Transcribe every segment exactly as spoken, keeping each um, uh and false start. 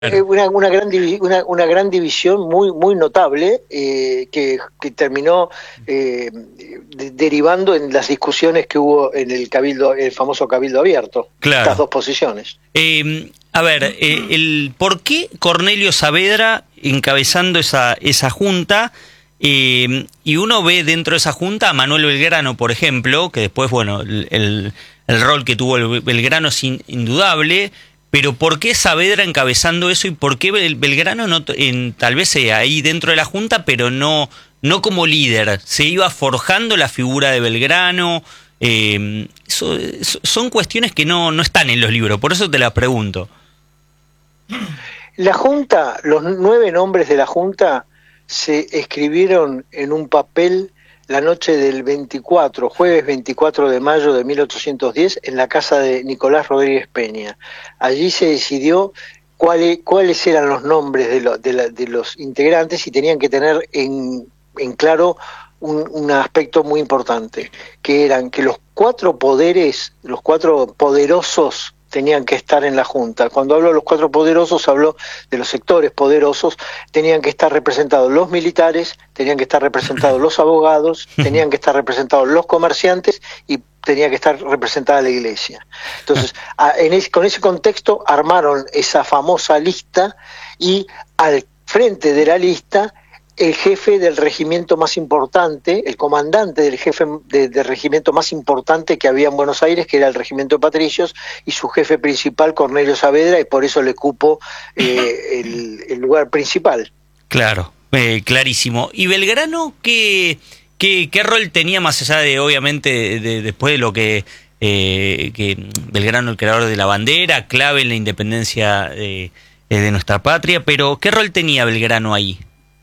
Eh, Una, una, gran divi- una, una gran división muy muy notable eh, que, que terminó eh, de- derivando en las discusiones que hubo en el cabildo, el famoso cabildo abierto, estas Claro. dos posiciones. Eh, a ver, eh, el ¿por qué Cornelio Saavedra encabezando esa, esa junta? Eh, y uno ve dentro de esa junta a Manuel Belgrano, por ejemplo, que después, bueno, el, el, el rol que tuvo el Belgrano es in, indudable, pero ¿por qué Saavedra encabezando eso y por qué Bel, Belgrano no, en, tal vez eh, ahí dentro de la junta, pero no, no como líder? Se iba forjando la figura de Belgrano. Eh, so, so, son cuestiones que no, no están en los libros, por eso te la pregunto. La junta, los nueve nombres de la junta se escribieron en un papel la noche del veinticuatro, jueves veinticuatro de mayo de mil ochocientos diez, en la casa de Nicolás Rodríguez Peña. Allí se decidió cuáles, cuáles eran los nombres de, lo, de, la, de los integrantes y tenían que tener en, en claro un, un aspecto muy importante, que eran que los cuatro poderes, los cuatro poderosos tenían que estar en la Junta. Cuando hablo de los cuatro poderosos, hablo de los sectores poderosos, tenían que estar representados los militares, tenían que estar representados los abogados, tenían que estar representados los comerciantes y tenía que estar representada la Iglesia. Entonces, a, en es, con ese contexto armaron esa famosa lista y al frente de la lista el jefe del regimiento más importante, el comandante del jefe de, del regimiento más importante que había en Buenos Aires, que era el regimiento de Patricios, y su jefe principal, Cornelio Saavedra, y por eso le cupo eh, el, el lugar principal. Claro, eh, clarísimo. ¿Y Belgrano qué, qué, qué rol tenía más allá de, obviamente, de, de, después de lo que, eh, que Belgrano, el creador de la bandera, clave en la independencia de, de nuestra patria, pero qué rol tenía Belgrano ahí?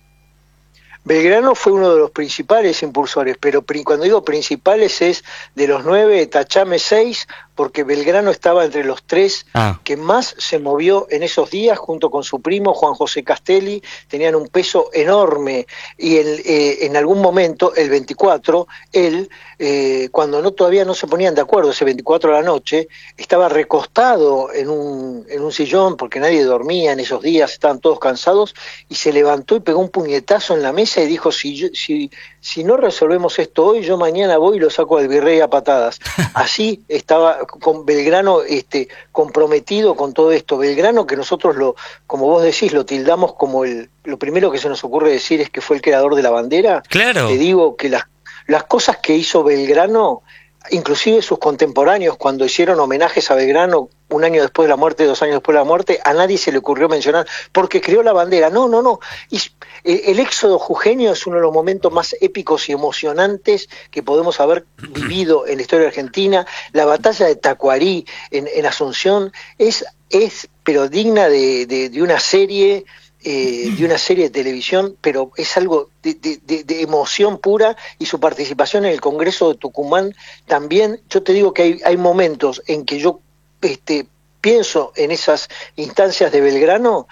Belgrano fue uno de los principales impulsores, pero pri cuando digo principales es de los nueve, tachame seis, porque Belgrano estaba entre los tres ah. que más se movió en esos días, junto con su primo Juan José Castelli, tenían un peso enorme, y el, eh, en algún momento, el veinticuatro, él, eh, cuando no todavía no se ponían de acuerdo, ese veinticuatro de la noche, estaba recostado en un, en un sillón, porque nadie dormía en esos días, estaban todos cansados, y se levantó y pegó un puñetazo en la mesa y dijo, si, yo, si, si no resolvemos esto hoy, yo mañana voy y lo saco al virrey a patadas. Así estaba con Belgrano este, comprometido con todo esto. Belgrano, que nosotros, lo, como vos decís, lo tildamos como el, lo primero que se nos ocurre decir es que fue el creador de la bandera. Claro. Te digo que las, las cosas que hizo Belgrano, inclusive sus contemporáneos, cuando hicieron homenajes a Belgrano un año después de la muerte, dos años después de la muerte, a nadie se le ocurrió mencionar, porque creó la bandera. No, no, no. Y el éxodo jujeño es uno de los momentos más épicos y emocionantes que podemos haber vivido en la historia argentina. La batalla de Tacuarí en, en Asunción es, es, pero digna de, de, de una serie... Eh, de una serie de televisión, pero es algo de, de, de, de emoción pura, y su participación en el Congreso de Tucumán también. Yo te digo que hay, hay momentos en que yo este, pienso en esas instancias de Belgrano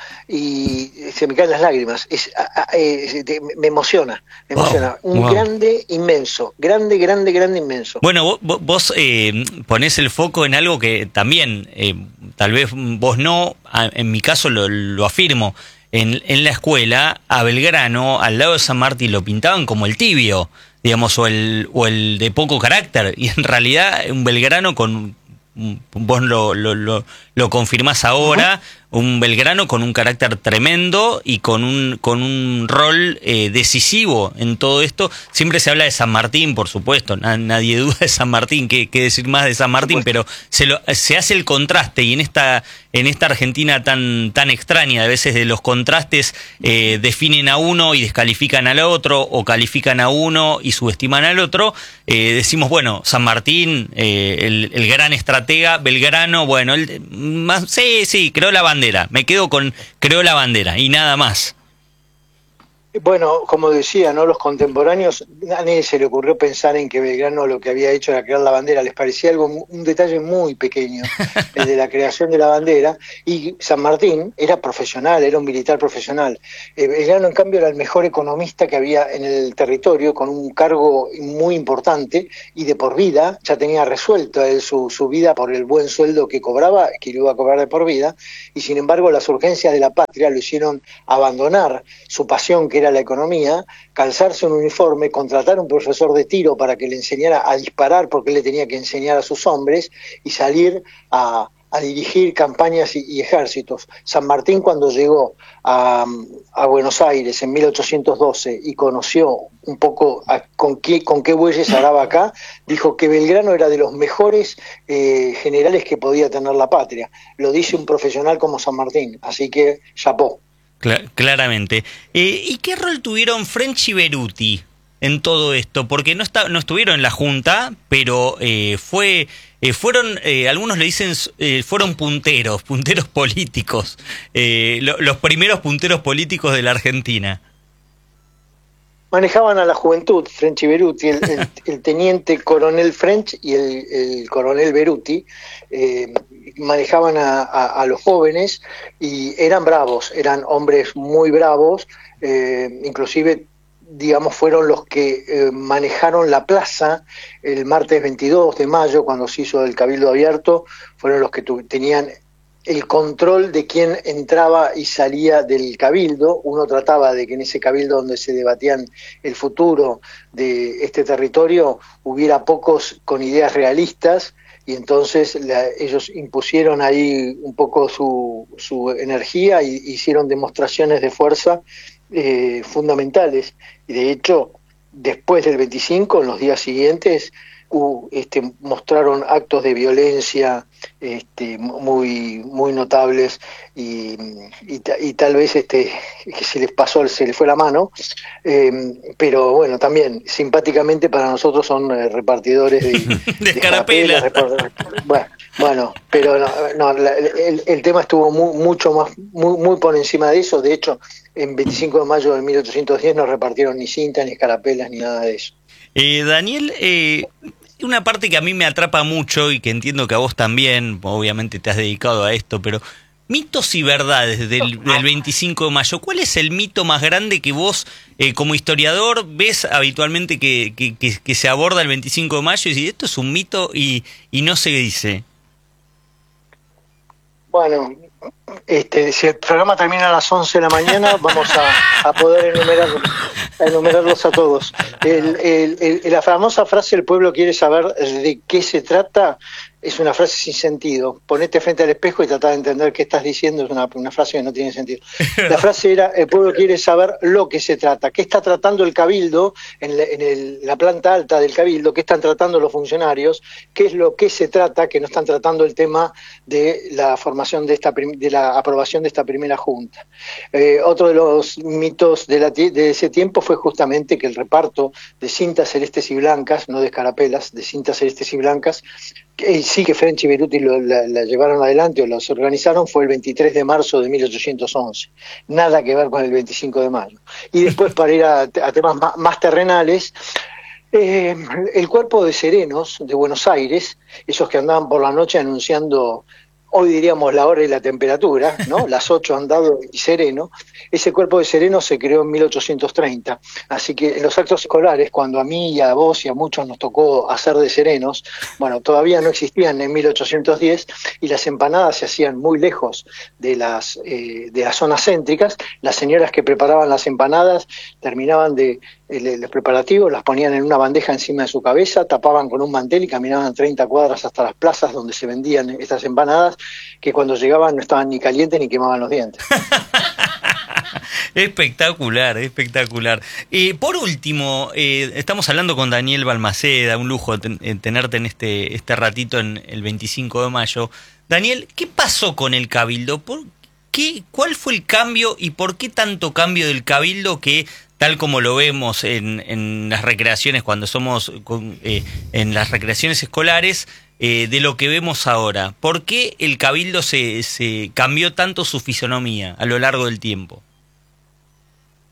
y se me caen las lágrimas. Es, es, es, me emociona, me wow, emociona. Un wow. grande, inmenso, grande, grande, grande, inmenso. Bueno, vos, vos eh, ponés el foco en algo que también, eh, tal vez vos no, en mi caso lo, lo afirmo. En, en la escuela, a Belgrano, al lado de San Martín, lo pintaban como el tibio, digamos, o el, o el de poco carácter. Y en realidad, un Belgrano con... Vos lo, lo, lo, lo confirmás ahora, uh-huh. un Belgrano con un carácter tremendo y con un, con un rol eh, decisivo en todo esto. Siempre se habla de San Martín, por supuesto, na, nadie duda de San Martín, qué, qué decir más de San Martín, pero se, lo, se hace el contraste, y en esta, en esta Argentina tan, tan extraña, a veces de los contrastes eh, definen a uno y descalifican al otro, o califican a uno y subestiman al otro, eh, decimos, bueno, San Martín, eh, el, el gran estratega, Belgrano, bueno, él, más, sí, sí, creó la bandera, me quedo con creó la bandera y nada más. Bueno, como decía, ¿no? Los contemporáneos, a nadie se le ocurrió pensar en que Belgrano lo que había hecho era crear la bandera, les parecía algo, un detalle muy pequeño, el de la creación de la bandera, y San Martín era profesional, era un militar profesional. Eh, Belgrano, en cambio, era el mejor economista que había en el territorio, con un cargo muy importante, y de por vida, ya tenía resuelto él su, su vida por el buen sueldo que cobraba, que lo iba a cobrar de por vida, y sin embargo las urgencias de la patria lo hicieron abandonar su pasión, que era la economía, calzarse un uniforme, contratar a un profesor de tiro para que le enseñara a disparar porque él le tenía que enseñar a sus hombres y salir a, a dirigir campañas y, y ejércitos. San Martín, cuando llegó a, a Buenos Aires en mil ochocientos doce y conoció un poco a, con, qué, con qué bueyes araba acá, dijo que Belgrano era de los mejores eh, generales que podía tener la patria. Lo dice un profesional como San Martín, así que chapó. Cla- claramente. Eh, ¿Y qué rol tuvieron French y Beruti en todo esto? Porque no, está, no estuvieron en la Junta, pero eh, fue eh, fueron, eh, algunos le dicen, eh, fueron punteros, punteros políticos, eh, lo, los primeros punteros políticos de la Argentina. Manejaban a la juventud, French y Beruti, el, el, el teniente coronel French y el, el coronel Beruti, eh, manejaban a, a, a los jóvenes y eran bravos, eran hombres muy bravos, eh, inclusive digamos fueron los que eh, manejaron la plaza el martes veintidós de mayo cuando se hizo el Cabildo Abierto, fueron los que tenían el control de quién entraba y salía del cabildo. Uno trataba de que en ese cabildo donde se debatían el futuro de este territorio hubiera pocos con ideas realistas, y entonces la, ellos impusieron ahí un poco su, su energía y hicieron demostraciones de fuerza eh, fundamentales. Y de hecho, después del veinticinco, en los días siguientes, Uh, este, mostraron actos de violencia este, muy muy notables y, y, y tal vez este, que se les pasó, se les fue la mano, eh, pero bueno, también simpáticamente para nosotros son eh, repartidores de, de, de escarapelas. Bueno, bueno, pero no, no, la, el, el tema estuvo muy, mucho más, muy, muy por encima de eso. De hecho, en veinticinco de mayo de mil ochocientos diez no repartieron ni cintas, ni escarapelas, ni nada de eso. Eh, Daniel, eh, una parte que a mí me atrapa mucho y que entiendo que a vos también, obviamente te has dedicado a esto, pero mitos y verdades del, del veinticinco de mayo, ¿cuál es el mito más grande que vos eh, como historiador ves habitualmente que, que, que, que se aborda el veinticinco de mayo y si esto es un mito y, y no se dice? Bueno, este, si el programa termina a las once de la mañana, vamos a, a poder enumerar, a enumerarlos a todos. El, el, el, la famosa frase, el pueblo quiere saber de qué se trata, es una frase sin sentido. Ponete frente al espejo y trata de entender qué estás diciendo, es una, una frase que no tiene sentido. La frase era, el pueblo quiere saber lo que se trata, qué está tratando el cabildo, en, la, en el, la planta alta del cabildo, qué están tratando los funcionarios, qué es lo que se trata, que no están tratando el tema de la formación de esta de la aprobación de esta primera junta. Eh, otro de los mitos de, la, de ese tiempo fue justamente que el reparto de cintas celestes y blancas, no de escarapelas, de cintas celestes y blancas, que sí que French y Beruti lo, la, la llevaron adelante o los organizaron, fue el veintitrés de marzo de mil ochocientos once. Nada que ver con el veinticinco de mayo. Y después, para ir a, a temas más, más terrenales, eh, el cuerpo de serenos de Buenos Aires, esos que andaban por la noche anunciando, hoy diríamos la hora y la temperatura, ¿no? Las ocho andado y sereno. Ese cuerpo de serenos se creó en mil ochocientos treinta, así que en los actos escolares, cuando a mí y a vos y a muchos nos tocó hacer de serenos, bueno, todavía no existían en mil ochocientos diez y las empanadas se hacían muy lejos de las, eh, de las zonas céntricas. Las señoras que preparaban las empanadas terminaban de eh, los preparativos, las ponían en una bandeja encima de su cabeza, tapaban con un mantel y caminaban treinta cuadras hasta las plazas donde se vendían estas empanadas, que cuando llegaban no estaban ni calientes ni quemaban los dientes. Espectacular, espectacular. Eh, por último, eh, estamos hablando con Daniel Balmaceda, un lujo ten, tenerte en este, este ratito en el veinticinco de mayo. Daniel, ¿qué pasó con el Cabildo? ¿Por qué, ¿Cuál fue el cambio y por qué tanto cambio del Cabildo que, tal como lo vemos en, en las recreaciones, cuando somos con, eh, en las recreaciones escolares, eh, de lo que vemos ahora? ¿Por qué el Cabildo se, se cambió tanto su fisonomía a lo largo del tiempo?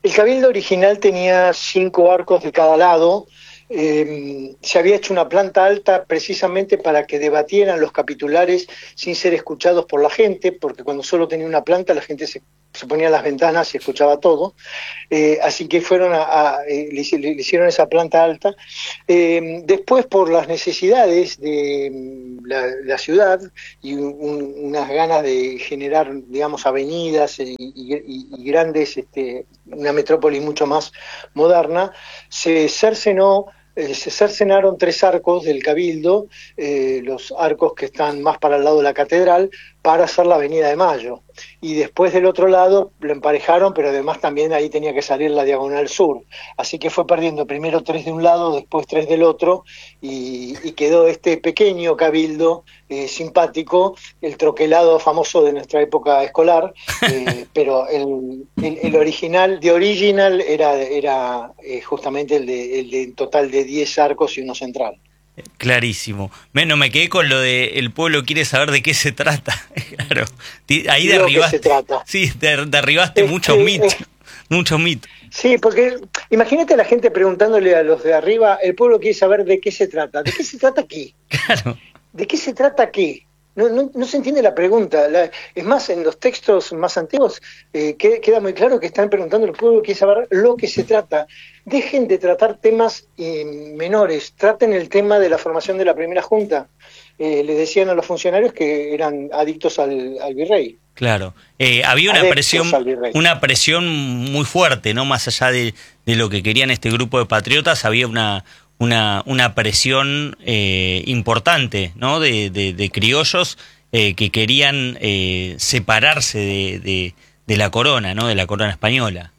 El cabildo original tenía cinco arcos de cada lado. Eh, se había hecho una planta alta precisamente para que debatieran los capitulares sin ser escuchados por la gente, porque cuando solo tenía una planta la gente se, se ponía a las ventanas y escuchaba todo. Eh, así que fueron a, a eh, le, le hicieron esa planta alta. Eh, después, por las necesidades de la, la ciudad y un, unas ganas de generar, digamos, avenidas y, y, y grandes, este, una metrópolis mucho más moderna, se cercenó Eh, se cercenaron tres arcos del Cabildo, eh, los arcos que están más para el lado de la catedral, para hacer la Avenida de Mayo. Y después del otro lado lo emparejaron, pero además también ahí tenía que salir la Diagonal Sur. Así que fue perdiendo primero tres de un lado, después tres del otro, y, y quedó este pequeño Cabildo eh, simpático, el troquelado famoso de nuestra época escolar, eh, pero el, el, el original, de original, era, era eh, justamente el de, el de total de diez arcos y uno central. Clarísimo. Menos me quedé con lo de el pueblo quiere saber de qué se trata. Claro. Ahí derribaste. Se trata. Sí, der, derribaste es muchos que, mitos. Es, muchos mitos. Sí, porque imagínate a la gente preguntándole a los de arriba, el pueblo quiere saber de qué se trata. ¿De qué se trata qué? Claro. ¿De qué se trata qué? No, no, no se entiende la pregunta. La, es más, en los textos más antiguos eh, queda, queda muy claro que están preguntando al pueblo quiere saber lo que se trata. Dejen de tratar temas eh, menores, traten el tema de la formación de la primera junta. Eh, les decían a los funcionarios que eran adictos al, al virrey. Claro, eh, había una presión, una presión muy fuerte, ¿no? Más allá de, de lo que querían este grupo de patriotas, había una una, una presión eh, importante, ¿no? De, de, de criollos eh, que querían eh, separarse de, de, de la corona, ¿no? De la corona española.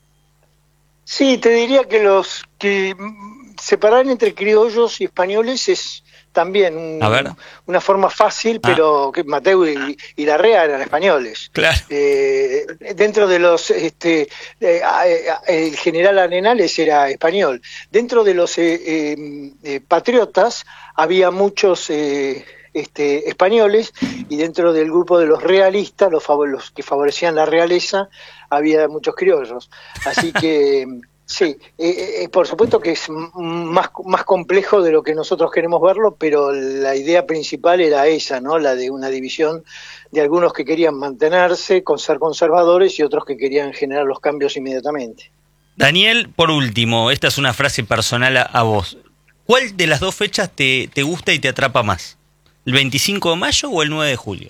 Sí, te diría que los que separar entre criollos y españoles es también un, una forma fácil, pero ah. que Mateu y, y Larrea eran españoles. Claro. Eh, dentro de los, este, eh, el general Arenales era español. Dentro de los eh, eh, eh, patriotas había muchos eh, este, españoles, y dentro del grupo de los realistas, los, favor, los que favorecían la realeza, había muchos criollos. Así que sí, eh, eh, por supuesto que es más, más complejo de lo que nosotros queremos verlo, pero la idea principal era esa, ¿no? La de una división de algunos que querían mantenerse, con ser conservadores, y otros que querían generar los cambios inmediatamente. Daniel, por último, esta es una frase personal a, a vos. ¿Cuál de las dos fechas te, te gusta y te atrapa más? ¿El veinticinco de mayo o el nueve de julio?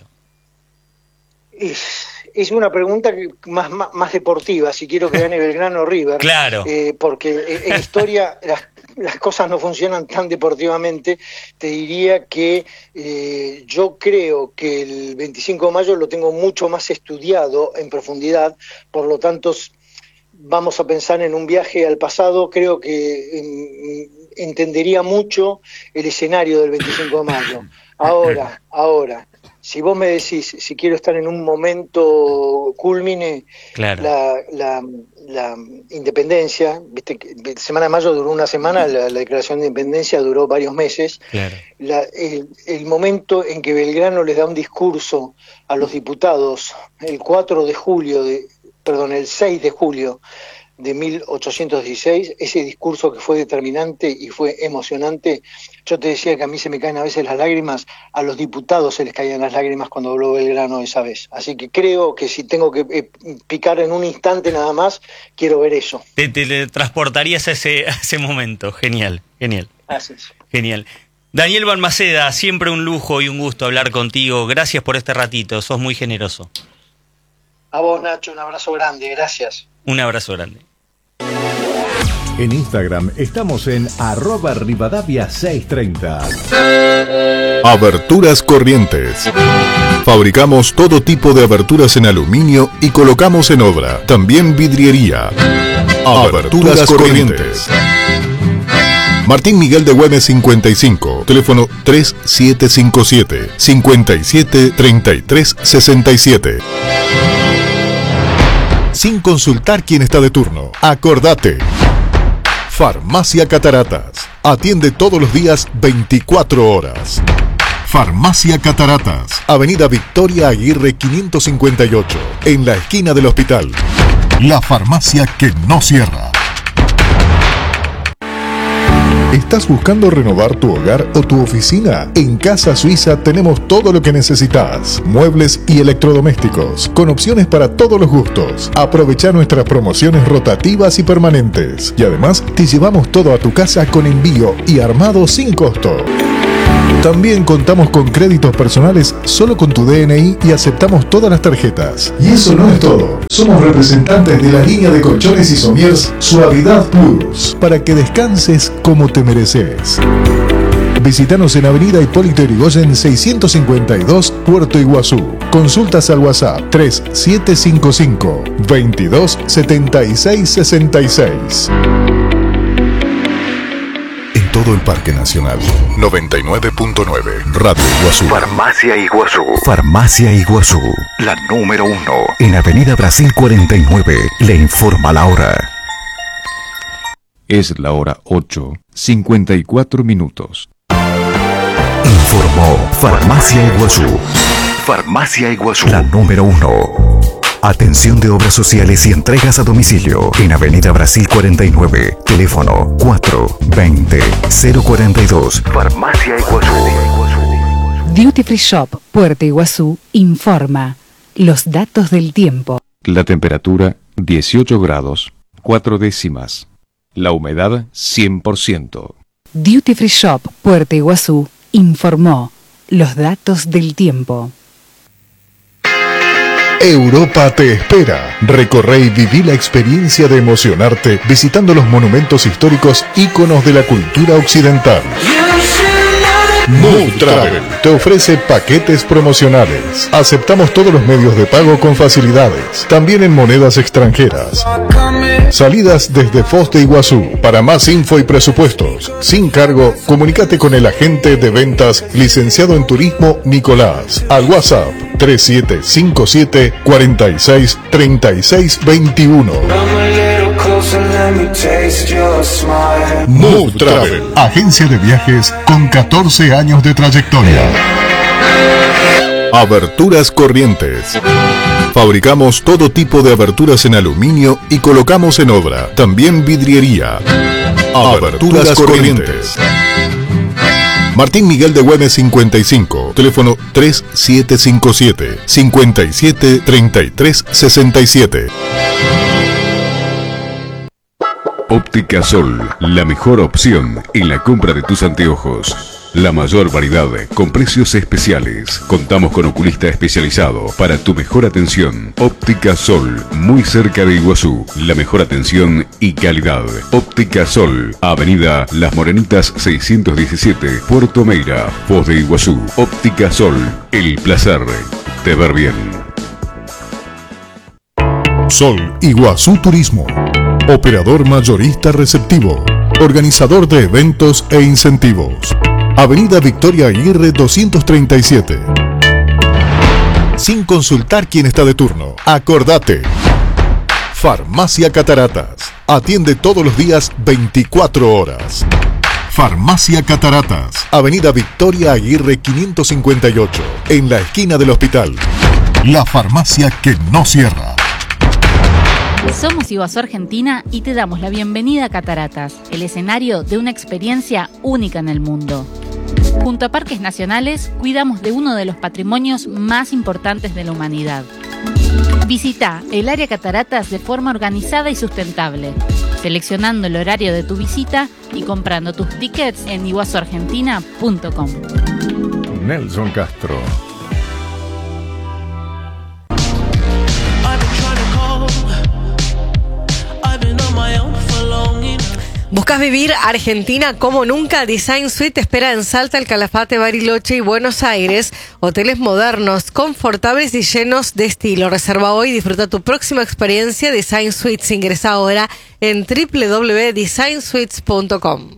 Es... Es una pregunta más, más, más deportiva, si quiero que gane Belgrano o River. Claro. Eh, porque en historia las, las cosas no funcionan tan deportivamente. Te diría que eh, yo creo que el veinticinco de mayo lo tengo mucho más estudiado en profundidad, por lo tanto vamos a pensar en un viaje al pasado. Creo que eh, entendería mucho el escenario del veinticinco de mayo. Ahora, ahora... Si vos me decís, si quiero estar en un momento culmine, claro. la, la, la independencia, viste, la semana de mayo duró una semana, la, la declaración de independencia duró varios meses. Claro. La, el, el momento en que Belgrano les da un discurso a los diputados, el cuatro de julio, de, perdón, el seis de julio de mil ochocientos dieciséis, ese discurso que fue determinante y fue emocionante. Yo te decía que a mí se me caen a veces las lágrimas, a los diputados se les caían las lágrimas cuando habló Belgrano esa vez. Así que creo que si tengo que eh, picar en un instante nada más, quiero ver eso. Te, te, te transportarías a ese, a ese momento. Genial, genial. Así es. Genial. Daniel Balmaceda, siempre un lujo y un gusto hablar contigo. Gracias por este ratito, sos muy generoso. A vos, Nacho, un abrazo grande, gracias. Un abrazo grande. En Instagram estamos en arroba Rivadavia seiscientos treinta. Aberturas Corrientes. Fabricamos todo tipo de aberturas en aluminio y colocamos en obra. También vidriería. Aberturas Corrientes. Martín Miguel de Güemes cincuenta y cinco. Teléfono tres siete cinco siete, cinco siete tres tres seis siete. Sin consultar quién está de turno. Acordate. Farmacia Cataratas. Atiende todos los días veinticuatro horas. Farmacia Cataratas. Avenida Victoria Aguirre quinientos cincuenta y ocho. En la esquina del hospital. La farmacia que no cierra. ¿Estás buscando renovar tu hogar o tu oficina? En Casa Suiza tenemos todo lo que necesitas. Muebles y electrodomésticos, con opciones para todos los gustos. Aprovecha nuestras promociones rotativas y permanentes. Y además, te llevamos todo a tu casa con envío y armado sin costo. También contamos con créditos personales solo con tu D N I y aceptamos todas las tarjetas. Y eso no es todo. Somos representantes de la línea de colchones y somiers Suavidad Plus, para que descanses como te mereces. Visítanos en Avenida Hipólito Yrigoyen seiscientos cincuenta y dos, Puerto Iguazú. Consultas al WhatsApp tres siete cinco cinco, veintidós setenta y seis sesenta y seis. Todo el Parque Nacional. noventa y nueve punto nueve. Radio Iguazú. Farmacia Iguazú. Farmacia Iguazú. La número uno. En Avenida Brasil cuarenta y nueve. Le informa la hora. Es la hora ocho, cincuenta y cuatro minutos. Informó Farmacia Iguazú. Farmacia Iguazú. La número uno. Atención de obras sociales y entregas a domicilio en Avenida Brasil cuarenta y nueve, teléfono cuatro veinte cero cuarenta y dos. Farmacia Iguazú. Duty Free Shop Puerto Iguazú informa los datos del tiempo. La temperatura dieciocho grados, cuatro décimas. La humedad cien por ciento. Duty Free Shop Puerto Iguazú informó los datos del tiempo. Europa te espera. Recorre y viví la experiencia de emocionarte visitando los monumentos históricos íconos de la cultura occidental. Mood Travel te ofrece paquetes promocionales. Aceptamos todos los medios de pago con facilidades, también en monedas extranjeras. Salidas desde Foz de Iguazú. Para más info y presupuestos, sin cargo, comunícate con el agente de ventas licenciado en turismo Nicolás al WhatsApp tres siete cinco siete, cuarenta y seis, treinta y seis veintiuno. Mood Travel, agencia de viajes con catorce años de trayectoria. Aberturas Corrientes. Fabricamos todo tipo de aberturas en aluminio y colocamos en obra. También vidriería. Aberturas Corrientes. Martín Miguel de Güemes cincuenta y cinco, teléfono tres siete cinco siete, cincuenta y siete, treinta y tres sesenta y siete. Óptica Sol, la mejor opción en la compra de tus anteojos. La mayor variedad con precios especiales. Contamos con oculista especializado para tu mejor atención. Óptica Sol, muy cerca de Iguazú. La mejor atención y calidad. Óptica Sol, Avenida Las Morenitas seiscientos diecisiete, Puerto Meira, Foz de Iguazú. Óptica Sol, el placer de ver bien. Sol Iguazú Turismo. Operador mayorista receptivo. Organizador de eventos e incentivos. Avenida Victoria Aguirre doscientos treinta y siete. Sin consultar quién está de turno. Acordate. Farmacia Cataratas. Atiende todos los días veinticuatro horas. Farmacia Cataratas. Avenida Victoria Aguirre quinientos cincuenta y ocho. En la esquina del hospital. La farmacia que no cierra. Somos Iguazú Argentina y te damos la bienvenida a Cataratas, el escenario de una experiencia única en el mundo. Junto a Parques Nacionales, cuidamos de uno de los patrimonios más importantes de la humanidad. Visita el área Cataratas de forma organizada y sustentable, seleccionando el horario de tu visita y comprando tus tickets en iguazu argentina punto com. Nelson Castro. ¿Buscas vivir Argentina como nunca? Design Suite te espera en Salta, El Calafate, Bariloche y Buenos Aires. Hoteles modernos, confortables y llenos de estilo. Reserva hoy y disfruta tu próxima experiencia. Design Suites. Ingresa ahora en doble u doble u doble u punto design suites punto com.